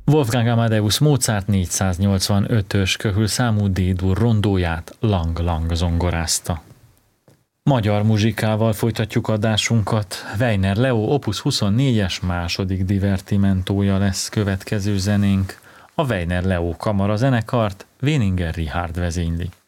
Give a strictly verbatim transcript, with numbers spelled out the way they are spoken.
Wolfgang Amadeus Mozart négyszáznyolcvanötös köhül számú D-dur rondóját lang-lang zongorázta. Magyar muzsikával folytatjuk adásunkat. Weiner Leo Opus huszonnégyes második divertimentója lesz következő zenénk. A Weiner Leo kamara zenekart Weininger Richard vezényli.